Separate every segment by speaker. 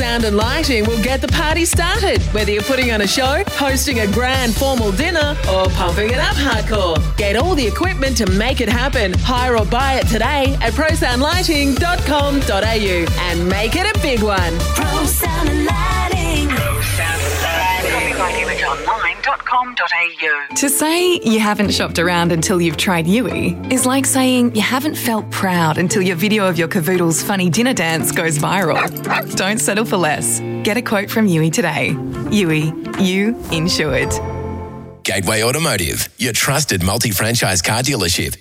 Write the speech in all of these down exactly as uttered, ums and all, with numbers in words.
Speaker 1: Sound and Lighting will get the party started, whether you're putting on a show, hosting a grand formal dinner, or pumping it up hardcore. Get all the equipment to make it happen. Hire or buy it today at pro sound lighting dot com dot a u and make it a big one.
Speaker 2: Pro Sound and Lighting.
Speaker 3: Pro Sound and Lighting. copyright image online dot com dot a u.
Speaker 4: To say you haven't shopped around until you've tried Yui is like saying you haven't felt proud until your video of your cavoodle's funny dinner dance goes viral. Don't settle for less. Get a quote from Yui today. Yui, you insured.
Speaker 5: Gateway Automotive, your trusted multi-franchise car dealership.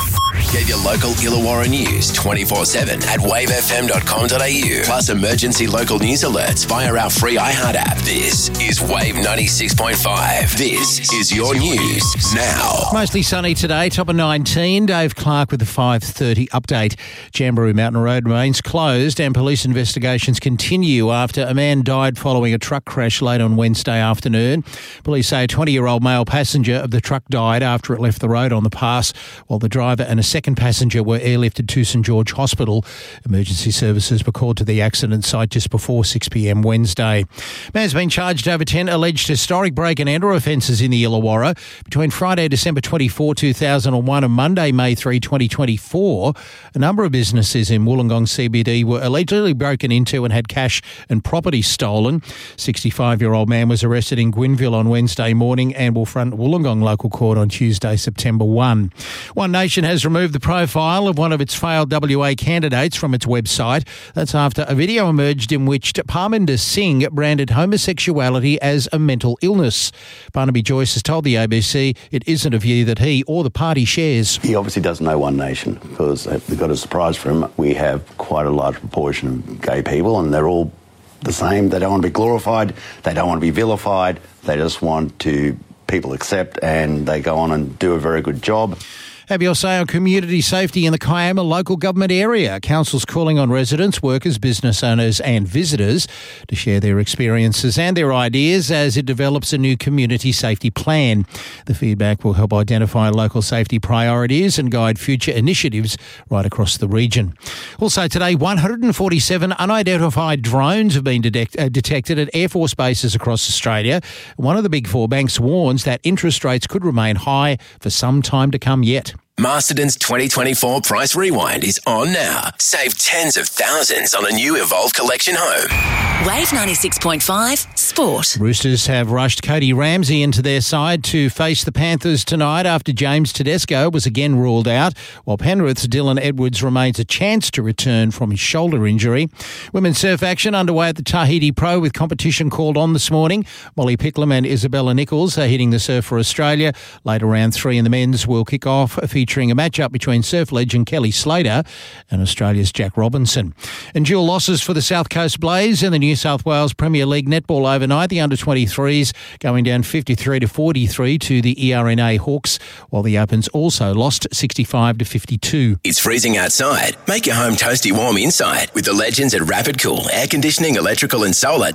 Speaker 5: Get your local Illawarra news twenty-four seven at wave f m dot com dot a u. Plus emergency local news alerts via our free iHeart app. This is Wave ninety-six point five. This is your news now.
Speaker 6: Mostly sunny today, top of nineteen. Dave Clark with the five thirty update. Jamberoo Mountain Road remains closed and police investigations continue after a man died following a truck crash late on Wednesday afternoon. Police say a twenty-year-old male passenger of the truck died after it left the road on the pass, while the driver and a second passenger were airlifted to St George Hospital. Emergency services were called to the accident site just before six p m Wednesday. Man's been charged over ten alleged historic break and enter offences in the Illawarra. Between Friday, December twenty-fourth, two thousand one and Monday, May third, twenty twenty-four, a number of businesses in Wollongong C B D were allegedly broken into and had cash and property stolen. sixty-five-year-old man was arrested in Gwynville on Wednesday morning and will front Wollongong local court on Tuesday, September first. One Nation has removed the profile of one of its failed W A candidates from its website. That's after a video emerged in which Parminder Singh branded homosexuality as a mental illness. Barnaby Joyce has told the A B C it isn't a view that he or the party shares.
Speaker 7: He obviously doesn't know One Nation because we've got a surprise for him. We have quite a large proportion of gay people and they're all the same. They don't want to be glorified. They don't want to be vilified. They just want to people accept and they go on and do a very good job.
Speaker 6: Have your say on community safety in the Kiama local government area. Council's calling on residents, workers, business owners and visitors to share their experiences and their ideas as it develops a new community safety plan. The feedback will help identify local safety priorities and guide future initiatives right across the region. Also today, one hundred forty-seven unidentified drones have been detect- uh, detected at Air Force bases across Australia. One of the big four banks warns that interest rates could remain high for some time to come yet.
Speaker 5: Masterton's twenty twenty-four Price Rewind is on now. Save tens of thousands on a new Evolve Collection home.
Speaker 2: Wave ninety-six point five Sport.
Speaker 6: Roosters have rushed Cody Ramsey into their side to face the Panthers tonight after James Tedesco was again ruled out, while Penrith's Dylan Edwards remains a chance to return from his shoulder injury. Women's surf action underway at the Tahiti Pro with competition called on this morning. Molly Picklum and Isabella Nichols are hitting the surf for Australia. Later round three in the men's will kick off featuring a matchup between surf legend Kelly Slater and Australia's Jack Robinson. And dual losses for the South Coast Blaze in the New South Wales Premier League netball overnight. The under twenty-threes going down fifty-three to forty-three to the E R N A Hawks, while the Opens also lost sixty-five to fifty-two.
Speaker 5: It's freezing outside. Make your home toasty warm inside with the legends at Rapid Cool Air Conditioning, Electrical and Solar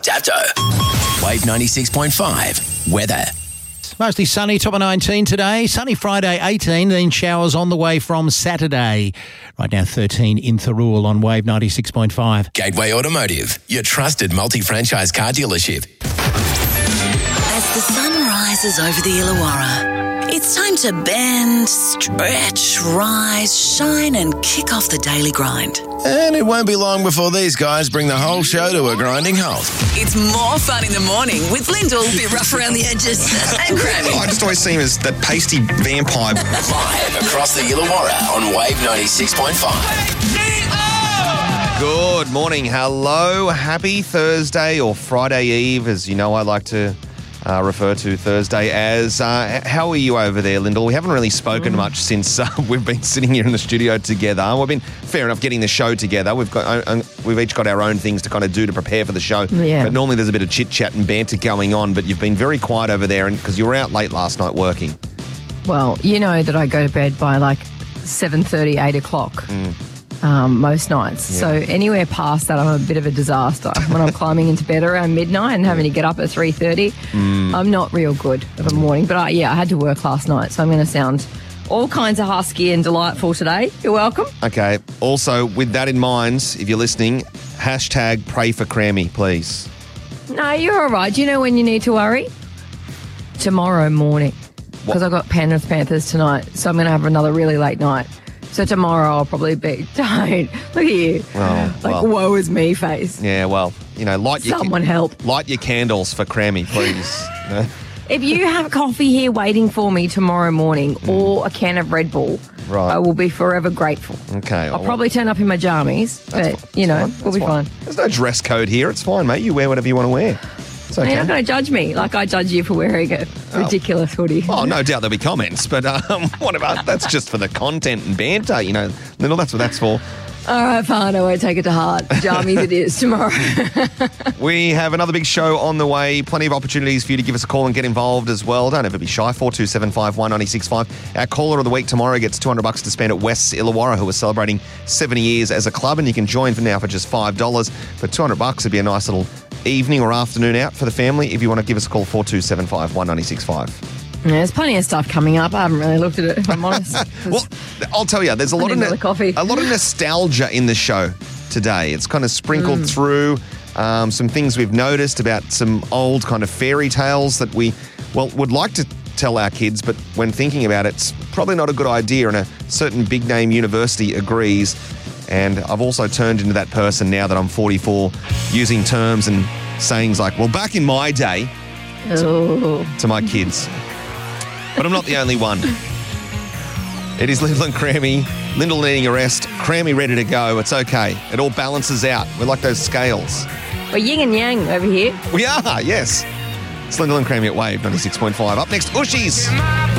Speaker 5: Dapto. Wave ninety-six point five. Weather.
Speaker 6: Mostly sunny, top of nineteen today. Sunny Friday, eighteen, then showers on the way from Saturday. Right now, thirteen in Thirroul on Wave ninety-six point five.
Speaker 5: Gateway Automotive, your trusted multi-franchise car dealership.
Speaker 2: As the sun rises over the Illawarra, it's time to bend, stretch, rise, shine and kick off the daily grind.
Speaker 5: And it won't be long before these guys bring the whole show to a grinding halt.
Speaker 2: It's more fun in the morning with Lyndall, a bit rough around the edges, and Grammy.
Speaker 8: I just always see him as that pasty vampire.
Speaker 5: Live across the Illawarra on Wave ninety-six point five.
Speaker 8: Good morning. Hello. Happy Thursday or Friday Eve, as you know I like to uh, refer to Thursday as. Uh, how are you over there, Lyndall? We haven't really spoken mm. much since uh, we've been sitting here in the studio together. We've been, fair enough, getting the show together. We've got uh, we've each got our own things to kind of do to prepare for the show.
Speaker 9: Yeah.
Speaker 8: But normally there's a bit of chit-chat and banter going on, but you've been very quiet over there because you were out late last night working.
Speaker 9: Well, you know that I go to bed by like seven thirty, eight o'clock. Mm. Um, most nights. Yeah. So anywhere past that, I'm a bit of a disaster. When I'm climbing into bed around midnight and having to get up at three thirty, mm. I'm not real good of a morning. But I, yeah, I had to work last night, so I'm going to sound all kinds of husky and delightful today. You're welcome.
Speaker 8: Okay. Also, with that in mind, if you're listening, hashtag pray for Crammy, please.
Speaker 9: No, you're all right. Do you know when you need to worry? Tomorrow morning. Because I've got Penrith Panthers tonight, so I'm going to have another really late night. So tomorrow I'll probably be, don't, look at you.
Speaker 8: Oh,
Speaker 9: like,
Speaker 8: well.
Speaker 9: woe is me face.
Speaker 8: Yeah, well, you know, light your
Speaker 9: Someone help.
Speaker 8: light your candles for Crammy, please. You know?
Speaker 9: If you have coffee here waiting for me tomorrow morning or a can of Red Bull,
Speaker 8: Right.
Speaker 9: I will be forever grateful.
Speaker 8: Okay.
Speaker 9: I'll probably turn up in my jammies, but,
Speaker 8: fine.
Speaker 9: you know,
Speaker 8: That's
Speaker 9: we'll be
Speaker 8: fine.
Speaker 9: fine.
Speaker 8: There's no dress code here. It's fine, mate. You wear whatever you want to wear. It's okay.
Speaker 9: You're not going to judge me like I judge you for wearing a ridiculous hoodie.
Speaker 8: Oh, no doubt there'll be comments, but um, what about that's just for the content and banter, you know. Little, that's what that's for.
Speaker 9: All right, fine. I won't take it to heart. Jammies it is tomorrow.
Speaker 8: We have another big show on the way. Plenty of opportunities for you to give us a call and get involved as well. Don't ever be shy. four two seven five one nine six five. Our caller of the week tomorrow gets two hundred bucks to spend at West's Illawarra, who are celebrating seventy years as a club, and you can join for now for just five dollars. But two hundred bucks would be a nice little evening or afternoon out for the family. If you want to give us a call, four two seven five one nine six five.
Speaker 9: Yeah, there's plenty of stuff coming up. I haven't really looked at it, if I'm honest.
Speaker 8: Well, I'll tell you, there's a lot of
Speaker 9: need another coffee.
Speaker 8: a lot of nostalgia in the show today. It's kind of sprinkled
Speaker 9: Mm.
Speaker 8: through um, some things we've noticed about some old kind of fairy tales that we, well, would like to tell our kids, but when thinking about it, it's probably not a good idea, and a certain big name university agrees. And I've also turned into that person now that I'm forty-four, using terms and sayings like, well, back in my day,
Speaker 9: Oh.
Speaker 8: to my kids. But I'm not the only one. It is Lyndall and Crammy. Lyndall needing a rest. Crammy ready to go. It's okay. It all balances out. We're like those scales.
Speaker 9: We're yin and yang over here.
Speaker 8: We are, yes. It's Lyndall and Crammy at Wave ninety-six point five. Up next, Ushies.